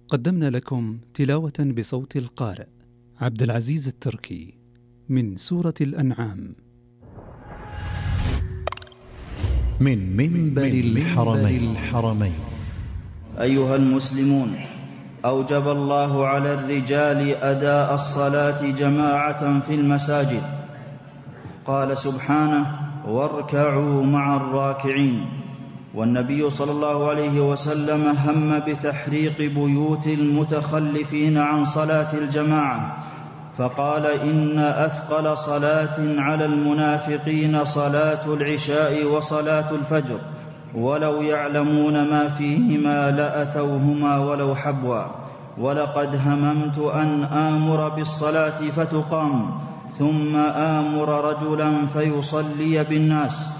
قدمنا لكم تلاوة بصوت القارئ عبد العزيز التركي من سورة الأنعام من منبر الحرمين. أيها المسلمون، أوجب الله على الرجال أداء الصلاة جماعة في المساجد. قال سبحانه: واركعوا مع الراكعين. والنبي صلى الله عليه وسلم هم بتحريق بيوت المتخلفين عن صلاة الجماعة، فقال: إن أثقل صلاة على المنافقين صلاة العشاء وصلاة الفجر، ولو يعلمون ما فيهما لأتوهما ولو حبوا. ولقد هممت أن آمر بالصلاة فتقام، ثم آمر رجلا فيصلي بالناس،